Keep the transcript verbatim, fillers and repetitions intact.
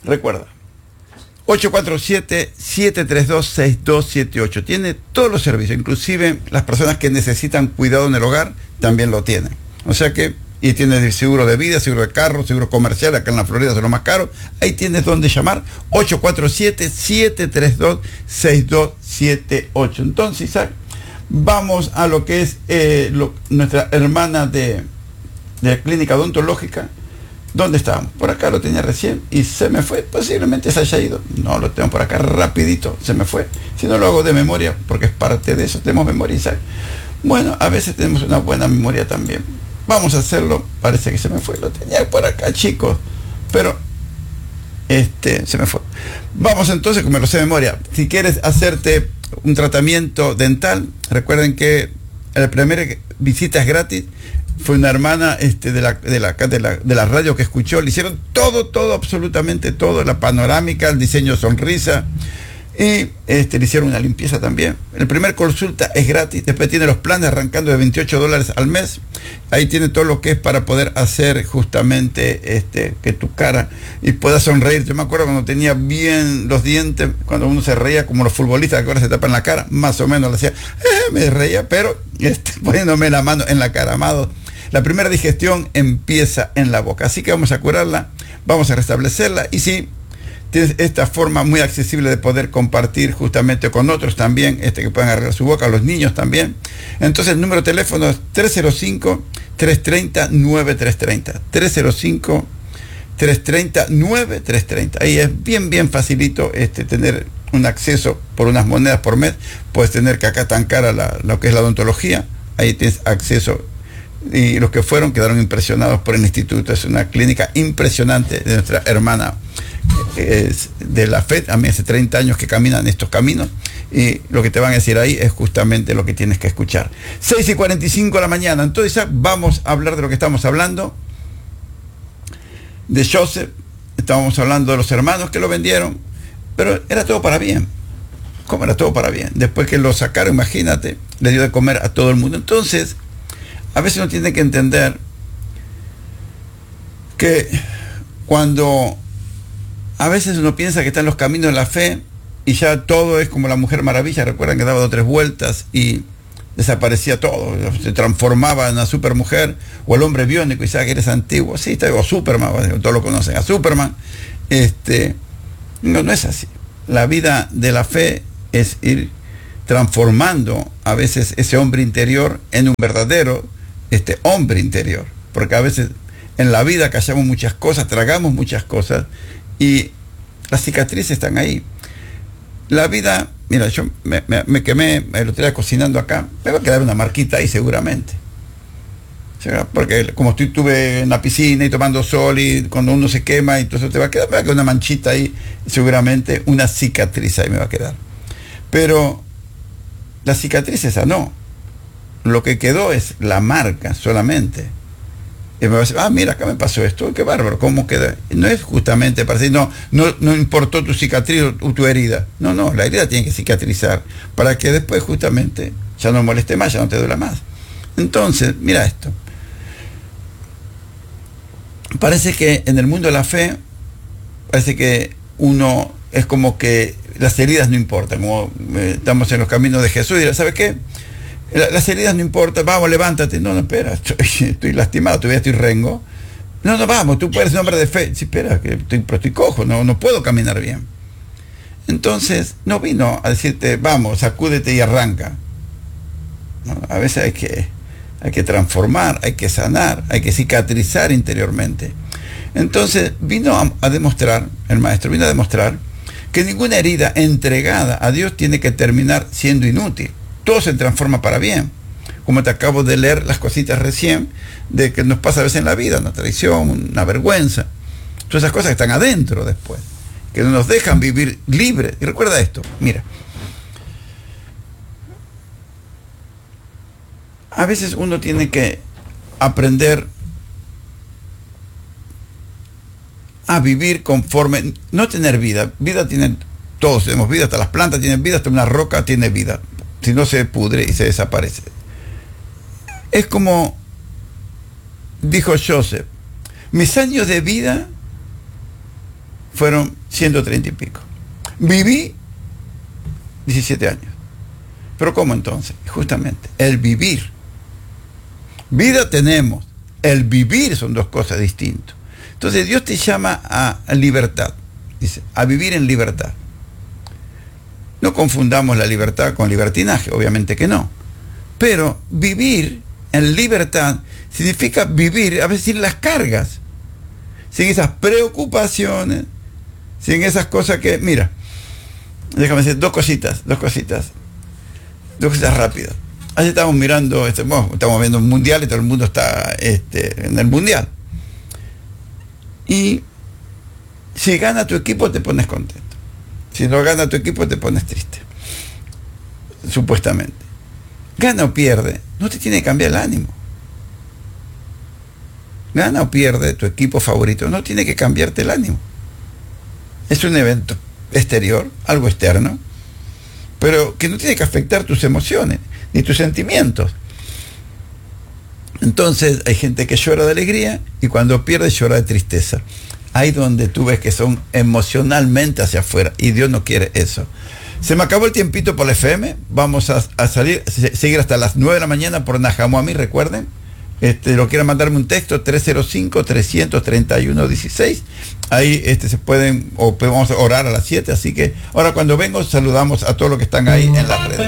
Recuerda, ocho cuatro siete, siete tres dos, seis dos siete ocho. Tiene todos los servicios, inclusive las personas que necesitan cuidado en el hogar también lo tienen. O sea que, y tiene seguro de vida, seguro de carro, seguro comercial, acá en la Florida es lo más caro. Ahí tienes donde llamar, ocho cuatro siete, siete tres dos, seis dos siete ocho. Entonces, Isaac, vamos a lo que es eh, lo, nuestra hermana de, de la clínica odontológica. ¿Dónde estábamos? Por acá lo tenía recién y se me fue. Posiblemente se haya ido. No, lo tengo por acá rapidito, se me fue. Si no lo hago de memoria, porque es parte de eso, tenemos memoria, Isaac. Bueno, a veces tenemos una buena memoria también. Vamos a hacerlo. Parece que se me fue. Lo tenía por acá, chicos. Pero, este, se me fue. Vamos entonces, como me lo sé de memoria. Si quieres hacerte un tratamiento dental, recuerden que la primera visita es gratis. Fue una hermana este, de, la, de, la, de, la, de la radio que escuchó. Le hicieron todo, todo, absolutamente todo. La panorámica, el diseño sonrisa. Y este, le hicieron una limpieza también. El primer consulta es gratis. Después tiene los planes arrancando de veintiocho dólares al mes. Ahí tiene todo lo que es para poder hacer justamente este, que tu cara y pueda sonreír. Yo me acuerdo cuando tenía bien los dientes, cuando uno se reía como los futbolistas que ahora se tapan la cara, más o menos le hacía, eh, me reía, pero este, poniéndome la mano en la cara, amado. La primera digestión empieza en la boca. Así que vamos a curarla, vamos a restablecerla. Y sí, tienes esta forma muy accesible de poder compartir justamente con otros también, este, que puedan arreglar su boca, los niños también. Entonces el número de teléfono es tres cero cinco, tres tres cero, nueve tres tres cero. tres cero cinco, tres tres cero, nueve tres tres cero. Ahí es bien, bien facilito este, tener un acceso por unas monedas por mes. Puedes tener que acá tan cara la, lo que es la odontología. Ahí tienes acceso. Y los que fueron quedaron impresionados por el instituto. Es una clínica impresionante de nuestra hermana es de la F E D. A mí hace treinta años que caminan estos caminos y lo que te van a decir ahí es justamente lo que tienes que escuchar. seis y cuarenta y cinco de la mañana. Entonces vamos a hablar de lo que estamos hablando de Joseph. Estábamos hablando de los hermanos que lo vendieron, pero era todo para bien. ¿Cómo era todo para bien? Después que lo sacaron, imagínate, le dio de comer a todo el mundo. Entonces a veces uno tiene que entender que cuando a veces uno piensa que está en los caminos de la fe y ya todo es como la Mujer Maravilla. Recuerdan que daba dos o tres vueltas y desaparecía todo, se transformaba en una supermujer, o el hombre biónico, y sabe que eres antiguo, sí, o Superman, todos lo conocen, a Superman. Este, no, no es así. La vida de la fe es ir transformando a veces ese hombre interior en un verdadero este hombre interior, porque a veces en la vida callamos muchas cosas, tragamos muchas cosas y las cicatrices están ahí. La vida, mira, yo me, me, me quemé el otro día cocinando acá, me va a quedar una marquita ahí seguramente, o sea, porque como estoy, estuve en la piscina y tomando sol y cuando uno se quema, entonces te va a quedar, me va a quedar una manchita ahí, seguramente una cicatriz ahí me va a quedar, pero la cicatriz esa no. Lo que quedó es la marca solamente. Y me va a decir, ah, mira, acá me pasó esto, qué bárbaro, ¿cómo queda? No es justamente para decir, no, no, no importó tu cicatriz o tu herida. No, no, la herida tiene que cicatrizar para que después justamente ya no moleste más, ya no te duela más. Entonces, mira esto. Parece que en el mundo de la fe, parece que uno es como que las heridas no importan, como eh, estamos en los caminos de Jesús y dirá, ¿sabes qué? Las heridas no importan, vamos, levántate. No, no, espera, estoy, estoy lastimado, todavía estoy rengo. No, no, vamos, tú puedes ser un hombre de fe. Sí, espera, que estoy, pero estoy cojo, no, no puedo caminar bien. Entonces, no vino a decirte, vamos, sacúdete y arranca. No, a veces hay que, hay que transformar, hay que sanar, hay que cicatrizar interiormente. Entonces, vino a, a demostrar, el maestro vino a demostrar que ninguna herida entregada a Dios tiene que terminar siendo inútil. Todo se transforma para bien. Como te acabo de leer las cositas recién, de que nos pasa a veces en la vida, una traición, una vergüenza. Todas esas cosas están adentro después, que no nos dejan vivir libres. Y recuerda esto, mira. A veces uno tiene que aprender a vivir conforme, no tener vida. Vida tienen, todos tenemos vida, hasta las plantas tienen vida, hasta una roca tiene vida. Si no se pudre y se desaparece. Es como dijo Joseph, mis años de vida fueron ciento treinta y pico. Viví diecisiete años. ¿Pero cómo entonces? Justamente, el vivir. Vida tenemos, el vivir son dos cosas distintas. Entonces Dios te llama a, a libertad, dice, a vivir en libertad. No confundamos la libertad con libertinaje, obviamente que no. Pero vivir en libertad significa vivir, a veces sin las cargas, sin esas preocupaciones, sin esas cosas que, mira, déjame decir dos cositas, dos cositas, dos cositas rápidas. Ayer estamos mirando, este, bueno, estamos viendo un mundial y todo el mundo está este, en el mundial. Y si gana tu equipo te pones contento. Si no gana tu equipo te pones triste. Supuestamente. Gana o pierde, no te tiene que cambiar el ánimo. Gana o pierde tu equipo favorito, no tiene que cambiarte el ánimo. Es un evento exterior, algo externo, pero que no tiene que afectar tus emociones ni tus sentimientos. Entonces hay gente que llora de alegría y cuando pierde llora de tristeza. Ahí donde tú ves que son emocionalmente hacia afuera y Dios no quiere eso. Se me acabó el tiempito por la F M. Vamos a, a salir, a seguir hasta las nueve de la mañana por Najamuamí, recuerden. Este, lo quieran mandarme un texto, tres cero cinco, tres tres uno, uno seis. Ahí este, se pueden, o podemos orar a las siete. Así que ahora cuando vengo saludamos a todos los que están ahí en las redes.